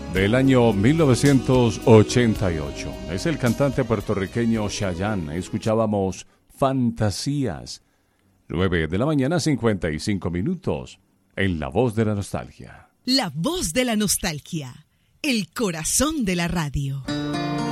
del año 1988. Es el cantante puertorriqueño Chayanne. Escuchábamos Fantasías. 9 de la mañana, 55 minutos. En La Voz de la Nostalgia. La Voz de la Nostalgia. El corazón de la radio.